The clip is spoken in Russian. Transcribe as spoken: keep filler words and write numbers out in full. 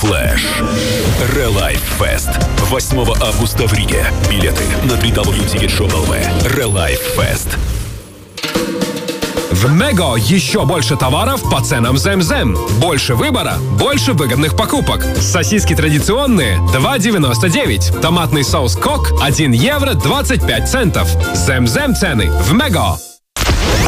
Splash. Relife Fest. восьмого августа в Риге. Билеты на дабл ю дабл ю дабл ю точка тикет шоп точка эл ви. Relife Fest. В Мего еще больше товаров по ценам Зем-Зем. Больше выбора, больше выгодных покупок. Сосиски традиционные – два девяносто девять. Томатный соус Кок – один евро двадцать пять центов. Зем-Зем цены в Мего.